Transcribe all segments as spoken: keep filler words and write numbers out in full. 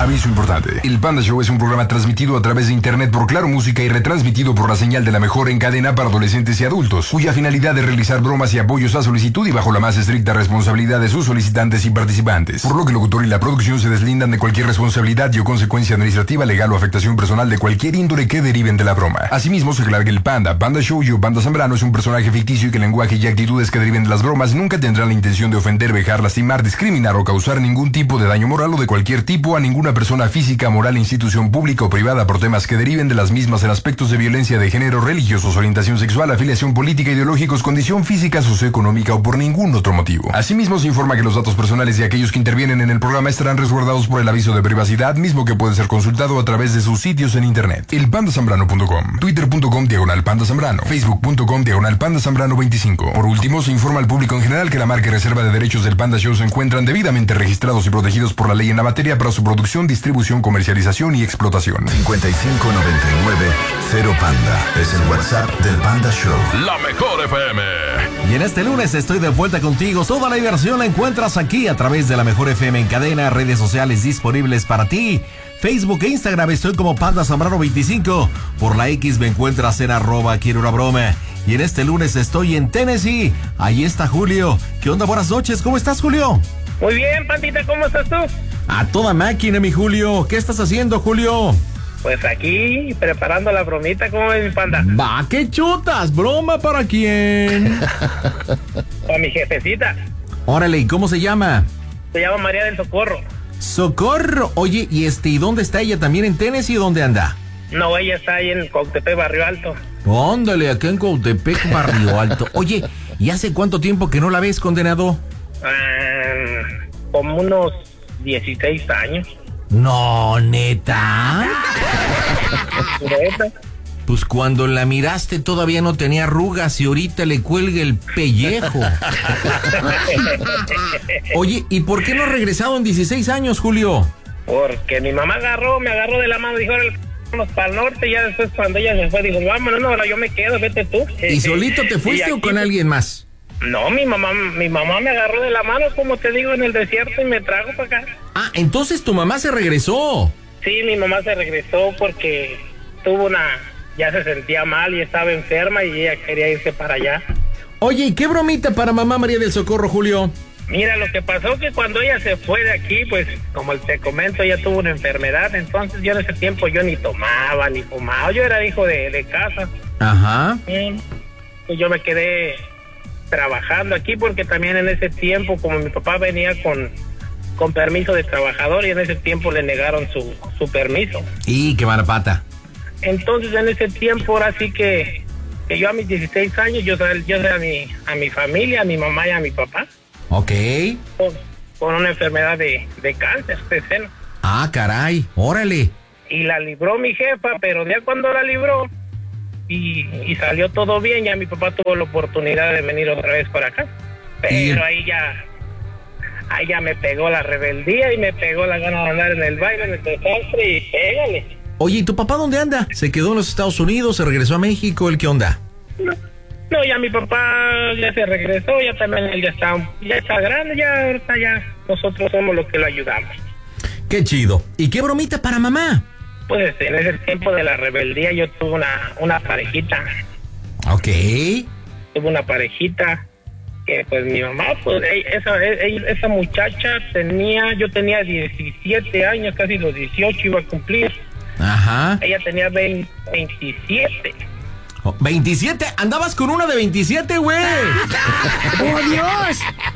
Aviso importante. El Panda Show es un programa transmitido a través de internet por Claro Música y retransmitido por la señal de la mejor en cadena para adolescentes y adultos, cuya finalidad es realizar bromas y apoyos a solicitud y bajo la más estricta responsabilidad de sus solicitantes y participantes. Por lo que el locutor y la producción se deslindan de cualquier responsabilidad y o consecuencia administrativa, legal o afectación personal de cualquier índole que deriven de la broma. Asimismo, se aclara que el Panda, Panda Show y o Panda Zambrano es un personaje ficticio y que el lenguaje y actitudes que deriven de las bromas nunca tendrán la intención de ofender, vejar, lastimar, discriminar o causar ningún tipo de daño moral o de cualquier tipo a ninguna persona física, moral, institución pública o privada por temas que deriven de las mismas en aspectos de violencia de género, religiosos, orientación sexual, afiliación política, ideológicos, condición física, socioeconómica o por ningún otro motivo. Asimismo, se informa que los datos personales de aquellos que intervienen en el programa estarán resguardados por el aviso de privacidad, mismo que puede ser consultado a través de sus sitios en internet. El panda zambrano punto com, twitter punto com diagonal panda zambrano, facebook punto com diagonal panda zambrano veinticinco. Por último, se informa al público en general que la marca y reserva de derechos del Panda Show se encuentran debidamente registrados y protegidos por la ley en la materia para su producción, distribución, comercialización y explotación. cincuenta y cinco noventa y nueve cero Panda es el WhatsApp del Panda Show. La mejor F M. Y en este lunes estoy de vuelta contigo. Toda la diversión la encuentras aquí a través de la mejor F M en cadena, redes sociales disponibles para ti. Facebook e Instagram estoy como Panda Zambrano veinticinco. Por la X me encuentras en arroba quiero una broma. Y en este lunes estoy en Tennessee. Ahí está Julio. ¿Qué onda? Buenas noches. ¿Cómo estás, Julio? Muy bien, Pandita. ¿Cómo estás tú? A toda máquina, mi Julio. ¿Qué estás haciendo, Julio? Pues aquí, preparando la bromita. ¿Cómo ves, mi Panda? Va, ¿qué chutas? ¿Broma para quién? Para mi jefecita. Órale, ¿y cómo se llama? Se llama María del Socorro. Socorro. Oye, ¿y este, y dónde está ella? ¿También en Tennessee o dónde anda? No, ella está ahí en Cautepec, Barrio Alto. Óndale, acá en Cautepec, Barrio Alto. Oye, ¿y hace cuánto tiempo que no la ves, condenado? Ah, como unos dieciséis años. No, ¿neta? ¿Neta? Pues cuando la miraste todavía no tenía arrugas y ahorita le cuelga el pellejo. Oye, ¿y por qué no has regresado en dieciséis años, Julio? Porque mi mamá agarró, me agarró de la mano, dijo, vámonos para el norte, y ya después cuando ella se fue, dijo, vámonos, no, ahora yo me quedo, vete tú. ¿Y solito te fuiste aquí, o con alguien más? No, mi mamá, mi mamá me agarró de la mano, como te digo, en el desierto y me trajo para acá. Ah, entonces tu mamá se regresó. Sí, mi mamá se regresó porque tuvo una, ya se sentía mal y estaba enferma y ella quería irse para allá. Oye, ¿y qué bromita para mamá María del Socorro, Julio? Mira, lo que pasó que cuando ella se fue de aquí, pues, como te comento, ella tuvo una enfermedad, entonces yo en ese tiempo yo ni tomaba, ni fumaba, yo era hijo de, de casa. Ajá. Y pues yo me quedé trabajando aquí porque también en ese tiempo, como mi papá venía con, con permiso de trabajador y en ese tiempo le negaron su, su permiso. Y qué mala pata. Entonces en ese tiempo ahora sí que, que yo a mis dieciséis años, yo soy, yo soy a, mi, a mi familia, a mi mamá y a mi papá. Ok. Con, con una enfermedad de, de cáncer de seno. Ah, caray, órale. Y la libró mi jefa, pero ya cuando la libró y, y salió todo bien, ya mi papá tuvo la oportunidad de venir otra vez para acá. Pero y... ahí ya, ahí ya me pegó la rebeldía y me pegó la gana de andar en el baile, en el desastre y pégale. Oye, ¿y tu papá dónde anda? ¿Se quedó en los Estados Unidos? ¿Se regresó a México? ¿El qué onda? No. No, ya mi papá ya se regresó, ya también él ya está, ya está grande, ya ahorita ya nosotros somos los que lo ayudamos. Qué chido. ¿Y qué bromita para mamá? Pues en ese tiempo de la rebeldía yo tuve una, una parejita. Ok. Tuve una parejita que pues mi mamá, pues esa, esa, esa muchacha tenía, yo tenía diecisiete años, casi los dieciocho iba a cumplir. Ajá. Ella tenía veinte, veintisiete. ¿veintisiete? ¿Andabas con una de veintisiete, güey? ¡Oh, Dios!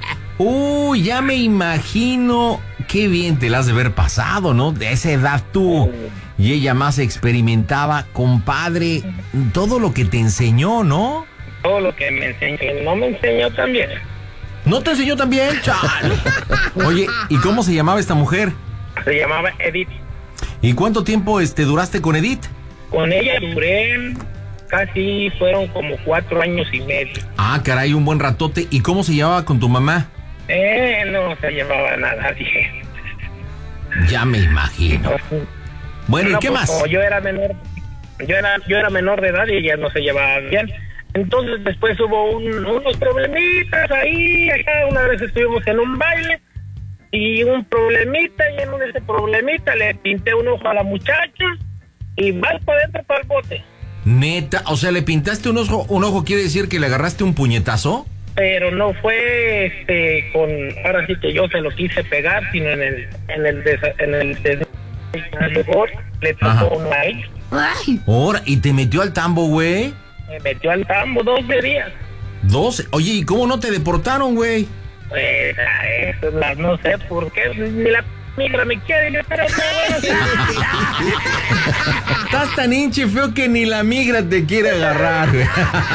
Uy, ya me imagino. Qué bien te la has de haber pasado, ¿no? De esa edad tú. Y ella más experimentaba, compadre, todo lo que te enseñó, ¿no? Todo lo que me enseñó. No me enseñó también. ¿No te enseñó también? Chale. Oye, ¿y cómo se llamaba esta mujer? Se llamaba Edith. ¿Y cuánto tiempo este, duraste con Edith? Con ella duré... Casi fueron como cuatro años y medio. Ah, caray, un buen ratote. ¿Y cómo se llevaba con tu mamá? Eh, no se llevaba nada bien. Ya me imagino. Bueno, no, ¿y qué pues, más? Como yo era menor, yo era, yo era menor de edad y ella no se llevaba bien. Entonces después hubo un, unos problemitas ahí, acá una vez estuvimos en un baile y un problemita, y en ese problemita le pinté un ojo a la muchacha y vas para adentro para el bote. Neta, o sea, le pintaste un ojo, un ojo quiere decir que le agarraste un puñetazo. Pero no fue este con, ahora sí que yo se lo quise pegar, sino en el en el des, en el des, le tocó uno a él. Ay. Ahora, ¿y te metió al tambo, güey? Me metió al tambo doce días. doce. Oye, ¿y cómo no te deportaron, güey? Pues eso, la, no sé por qué, ni la migra me quiere, yo pero no, bueno, Estás tan hinche feo que ni la migra te quiere agarrar, güey.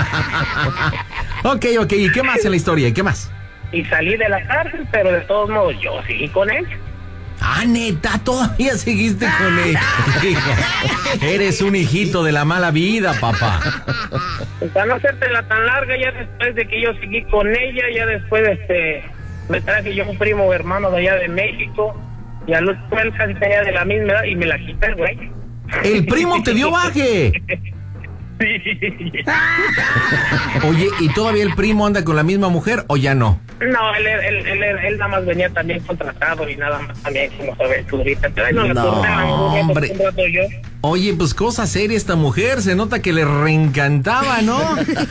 Ok, ok, ¿y qué más en la historia? ¿Y qué más? y salí de la cárcel, pero de todos modos yo seguí con él. Ah, neta, todavía seguiste con él. Eres un hijito de la mala vida, papá. Pues para no hacértela tan larga, ya después de que yo seguí con ella, ya después este me traje yo un primo hermano de allá de México, y al otro él casi tenía de la misma edad y me la quité el güey. El primo te dio baje. Sí. Oye, ¿y todavía el primo anda con la misma mujer o ya no? No, él, él, él, él, él nada más venía también contratado y nada más también, como sabes tú ahorita. Pero ahí no, No, le tornaban, hombre. un rato yo. Oye, pues cosa seria esta mujer, se nota que le reencantaba, ¿no?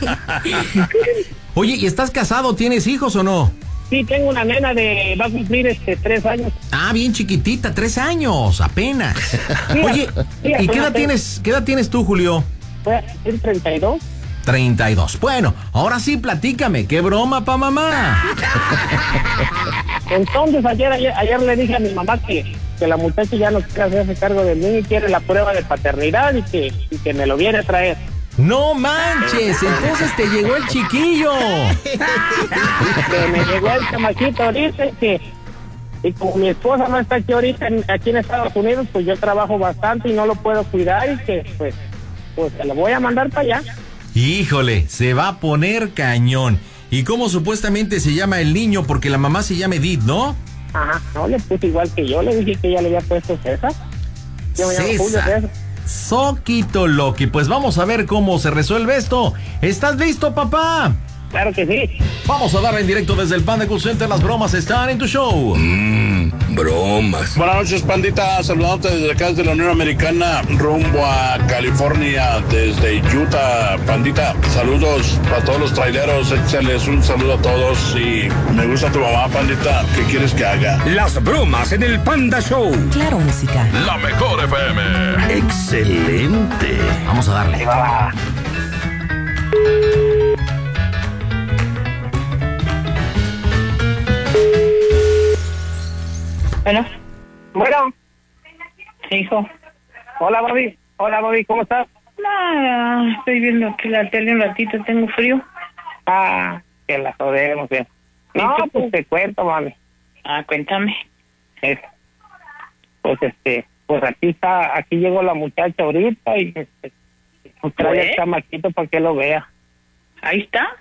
Oye, ¿y estás casado? ¿Tienes hijos o no? Sí, tengo una nena de, va a cumplir este tres años. Ah, bien chiquitita, tres años, apenas. Oye, sí, ¿y qué edad apenas tienes, qué edad tienes tú, Julio? Fue a cumplir treinta y dos. treinta y dos. Bueno, ahora sí, platícame, ¿qué broma pa' mamá? Entonces ayer, ayer ayer le dije a mi mamá que, que la muchacha ya no quiere hacerse cargo de mí y quiere la prueba de paternidad y que, y que me lo viene a traer. ¡No manches! Entonces te llegó el chiquillo. Que me llegó el chamaquito ahorita y que, y como mi esposa no está aquí ahorita en, aquí en Estados Unidos, pues yo trabajo bastante y no lo puedo cuidar y que pues, pues se lo voy a mandar para allá. Híjole, se va a poner cañón. ¿Y cómo supuestamente se llama el niño? Porque la mamá se llama Edith, ¿no? Ajá, no, le puse igual que yo, le dije que ella le había puesto César. Yo me llamo Julio César. César. Soquito Loki. Pues vamos a ver cómo se resuelve esto. ¿Estás listo, papá? Claro que sí. Vamos a darle en directo desde el Panda Cool Center. Las bromas están en tu show. Mmm, bromas. Buenas noches, pandita. Saludándote desde acá, desde la Unión Americana, rumbo a California, desde Utah, pandita. Saludos a todos los traileros. Échales un saludo a todos. Y me gusta tu mamá, pandita. ¿Qué quieres que haga? Las bromas en el Panda Show. Claro, música. La mejor F M. Excelente. Vamos a darle. Bueno. Bueno. Sí, hijo. Hola, Bobby. Hola, Bobby, ¿cómo estás? Nada, estoy viendo aquí la tele un ratito, tengo frío. Ah, que la jodemos, bien. No, pues te cuento, mami. Ah, cuéntame. Es, pues este, pues aquí está, aquí llegó la muchacha ahorita y este, pues trae ¿Eh? el chamaquito para que lo vea. Ahí está.